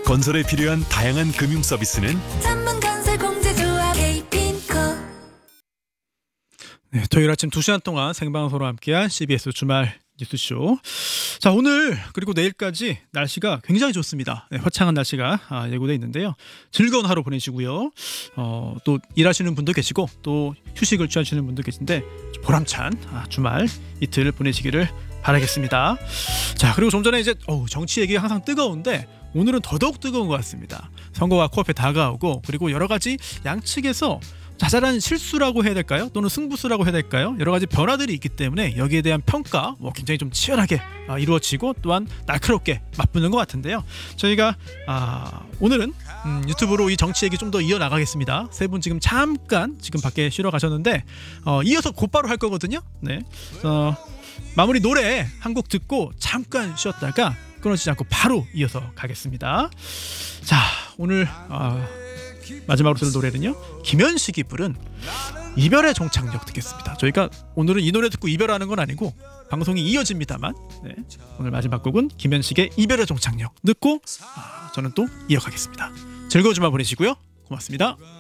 건설에 필요한 다양한 금융 서비스는 전문건설공제조합 에이핀코. 네, 토요일 아침 2시간 동안 생방송으로 함께한 CBS 주말 뉴스쇼. 자, 오늘 그리고 내일까지 날씨가 굉장히 좋습니다. 네, 화창한 날씨가 예고되어 있는데요. 즐거운 하루 보내시고요. 또 일하시는 분도 계시고 또 휴식을 취하시는 분도 계신데 보람찬 주말 이틀 보내시기를 바라겠습니다. 자, 그리고 좀 전에 이제 정치 얘기가 항상 뜨거운데 오늘은 더더욱 뜨거운 것 같습니다. 선거가 코앞에 다가오고 그리고 여러 가지 양측에서 자잘한 실수라고 해야 될까요? 또는 승부수라고 해야 될까요? 여러 가지 변화들이 있기 때문에 여기에 대한 평가 굉장히 좀 치열하게 이루어지고 또한 날카롭게 맞붙는 것 같은데요. 저희가 오늘은 유튜브로 이 정치 얘기 좀 더 이어나가겠습니다. 세 분 지금 잠깐 지금 밖에 쉬러 가셨는데 이어서 곧바로 할 거거든요. 네, 마무리 노래 한 곡 듣고 잠깐 쉬었다가 끊어지지 않고 바로 이어서 가겠습니다. 자, 오늘 마지막으로 들을 노래는요, 김현식이 부른 이별의 종착역 듣겠습니다. 저희가 오늘은 이 노래 듣고 이별하는 건 아니고 방송이 이어집니다만, 네, 오늘 마지막 곡은 김현식의 이별의 종착역 듣고 저는 또 이어가겠습니다. 즐거운 주말 보내시고요. 고맙습니다.